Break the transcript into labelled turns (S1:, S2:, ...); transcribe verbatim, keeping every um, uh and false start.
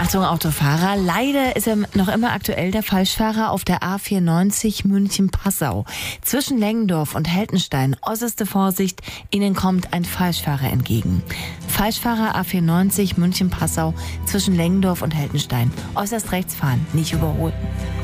S1: Achtung, Autofahrer, leider ist er noch immer aktuell der Falschfahrer auf der A vierundneunzig München-Passau. Zwischen Lengendorf und Heltenstein, äußerste Vorsicht, Ihnen kommt ein Falschfahrer entgegen. Falschfahrer A vierundneunzig München-Passau zwischen Lengendorf und Heltenstein. Äußerst rechts fahren, nicht überholen.